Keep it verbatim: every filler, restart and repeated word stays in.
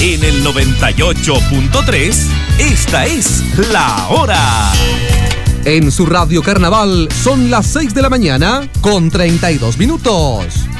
En el noventa y ocho punto tres, esta es La Hora. En su radio Carnaval son las seis de la mañana con treinta y dos minutos.